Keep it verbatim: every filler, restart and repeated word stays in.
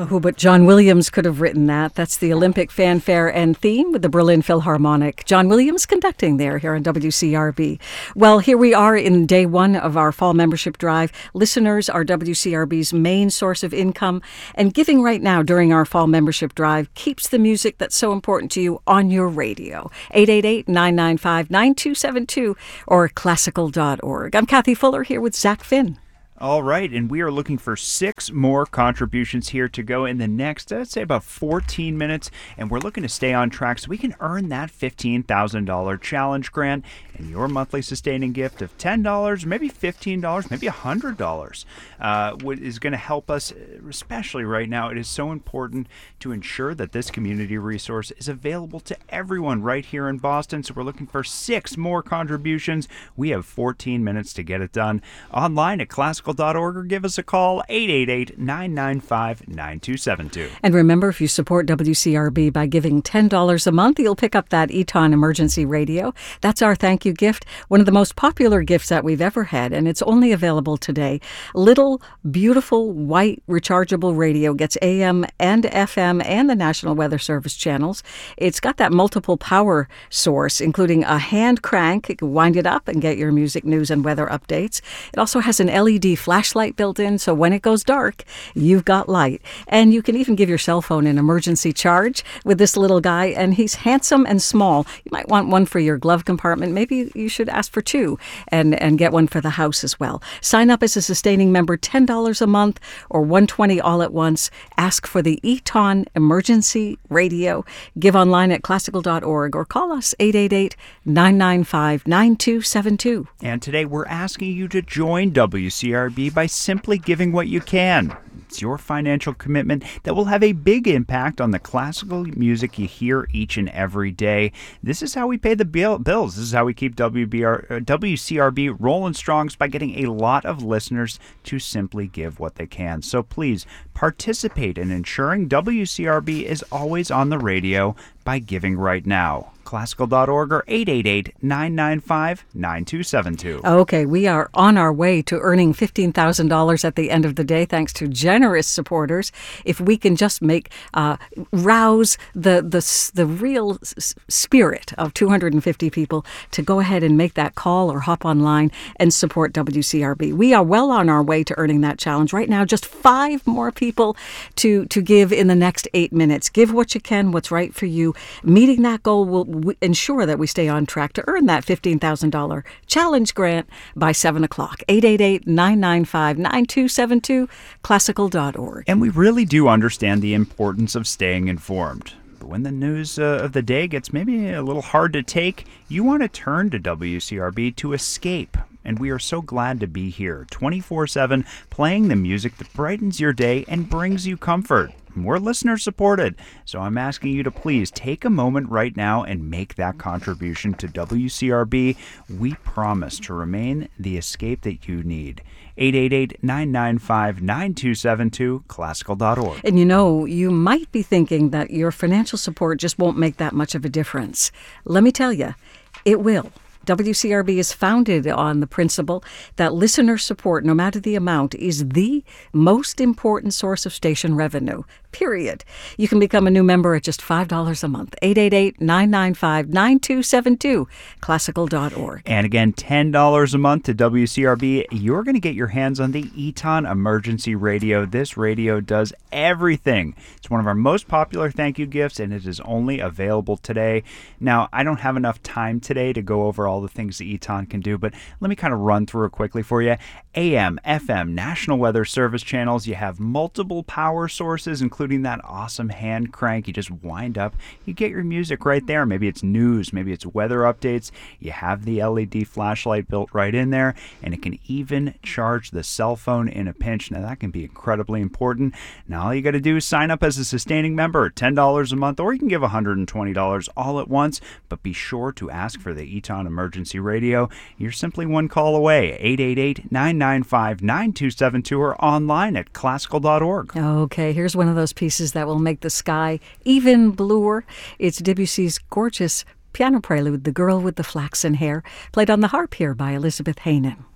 Who but John Williams could have written that? That's the Olympic fanfare and theme with the Berlin Philharmonic. John Williams conducting there here on W C R B. Well, here we are in day one of our fall membership drive. Listeners are W C R B's main source of income, and giving right now during our fall membership drive keeps the music that's so important to you on your radio. eight eight eight, nine nine five, nine two seven two or classical dot org. I'm Kathy Fuller here with Zach Finn. All right, and we are looking for six more contributions here to go in the next, I'd say about fourteen minutes, and we're looking to stay on track so we can earn that fifteen thousand dollars challenge grant and your monthly sustaining gift of ten dollars, maybe fifteen dollars, maybe one hundred dollars uh, what is going to help us, especially right now. It is so important to ensure that this community resource is available to everyone right here in Boston, so we're looking for six more contributions. We have fourteen minutes to get it done. Online at classical dot org or give us a call, eight eight eight, nine nine five, nine two seven two. And remember, if you support W C R B by giving ten dollars a month, you'll pick up that Eton Emergency Radio. That's our thank you gift, one of the most popular gifts that we've ever had, and it's only available today. Little, beautiful, white, rechargeable radio gets A M and F M and the National Weather Service channels. It's got that multiple power source, including a hand crank. You can wind it up and get your music, news, and weather updates. It also has an L E D flashlight built in, so when it goes dark, you've got light. And you can even give your cell phone an emergency charge with this little guy, and he's handsome and small. You might want one for your glove compartment. Maybe you should ask for two and, and get one for the house as well. Sign up as a sustaining member, ten dollars a month or one hundred twenty dollars all at once. Ask for the Eton Emergency Radio. Give online at classical dot org or call us, eight eight eight, nine nine five, nine two seven two. And today we're asking you to join W C R B by simply giving what you can. It's your financial commitment that will have a big impact on the classical music you hear each and every day. This is how we pay the bill- bills. This is how we keep W B R, uh, W C R B rolling strong, by getting a lot of listeners to simply give what they can. So please participate in ensuring W C R B is always on the radio by giving right now. classical dot org or eight eight eight, nine nine five, nine two seven two. Okay, we are on our way to earning fifteen thousand dollars at the end of the day, thanks to generous supporters. If we can just make, uh, rouse the, the, the real s- spirit of two hundred fifty people to go ahead and make that call or hop online and support W C R B. We are well on our way to earning that challenge. Right now, just five more people to, to give in the next eight minutes. Give what you can, what's right for you. Meeting that goal will w- ensure that we stay on track to earn that fifteen thousand dollars challenge grant by seven o'clock. eight eight eight, nine nine five, nine two seven two, classical dot org. And we really do understand the importance of staying informed. But when the news uh, of the day gets maybe a little hard to take, you want to turn to W C R B to escape. And we are so glad to be here, twenty-four seven, playing the music that brightens your day and brings you comfort. We're listener supported, so I'm asking you to please take a moment right now and make that contribution to W C R B. We promise to remain the escape that you need. eight eight eight, nine nine five, nine two seven two, classical dot org. And you know, you might be thinking that your financial support just won't make that much of a difference. Let me tell you, it will. W C R B is founded on the principle that listener support, no matter the amount, is the most important source of station revenue, period. You can become a new member at just five dollars a month. eight eight eight, nine nine five, nine two seven two, classical dot org. And again, ten dollars a month to W C R B. You're going to get your hands on the Eton Emergency Radio. This radio does everything. It's one of our most popular thank you gifts, and it is only available today. Now, I don't have enough time today to go over all the things that Eton can do, but let me kind of run through it quickly for you. A M, F M, National Weather Service channels. You have multiple power sources, including that awesome hand crank. You just wind up, you get your music right there. Maybe it's news, maybe it's weather updates. You have the L E D flashlight built right in there, and it can even charge the cell phone in a pinch. Now, that can be incredibly important. Now, all you got to do is sign up as a sustaining member at ten dollars a month, or you can give one hundred twenty dollars all at once, but be sure to ask for the Eton Emergency Radio. You're simply one call away, eight eight eight, nine nine five, nine two seven two, or online at classical dot org. Okay, here's one of those pieces that will make the sky even bluer. It's Debussy's gorgeous piano prelude, The Girl with the Flaxen Hair, played on the harp here by Elizabeth Heynen.